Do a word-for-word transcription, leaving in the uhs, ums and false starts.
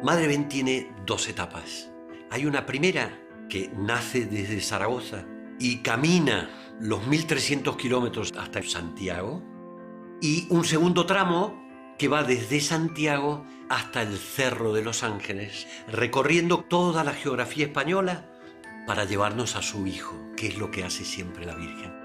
Madre Ben tiene dos etapas. Hay una primera que nace desde Zaragoza y camina los mil trescientos kilómetros hasta Santiago, y un segundo tramo que va desde Santiago hasta el Cerro de los Ángeles, recorriendo toda la geografía española para llevarnos a su hijo, que es lo que hace siempre la Virgen.